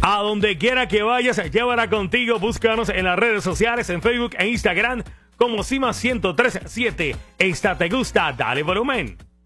A donde quiera que vayas, llévala contigo. Búscanos en las redes sociales, en Facebook e Instagram como Cima 1037. Esta te gusta, dale volumen.